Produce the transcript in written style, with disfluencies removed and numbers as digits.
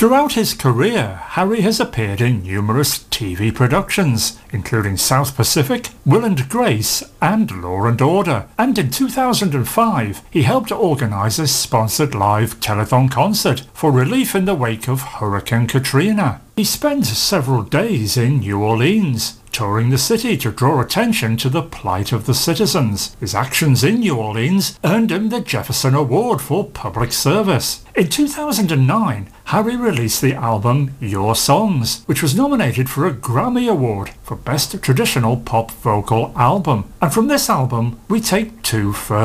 Throughout his career, Harry has appeared in numerous TV productions, including South Pacific, Will and Grace, and Law and Order. And in 2005, he helped organise a sponsored live telethon concert for relief in the wake of Hurricane Katrina. He spent several days in New Orleans, touring the city to draw attention to the plight of the citizens. His actions in New Orleans earned him the Jefferson Award for Public Service. In 2009, Harry released the album Your Songs, which was nominated for a Grammy Award for Best Traditional Pop Vocal Album. And from this album, we take two further